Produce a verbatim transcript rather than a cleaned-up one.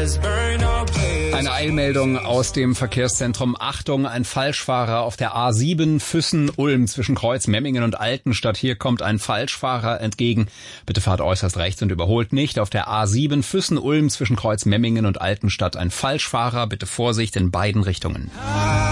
Eine Eilmeldung aus dem Verkehrszentrum. Achtung, ein Falschfahrer auf der A sieben Füssen-Ulm zwischen Kreuz Memmingen und Altenstadt. Hier kommt ein Falschfahrer entgegen. Bitte fahrt äußerst rechts und überholt nicht. Auf der A sieben Füssen-Ulm zwischen Kreuz Memmingen und Altenstadt ein Falschfahrer. Bitte Vorsicht in beiden Richtungen.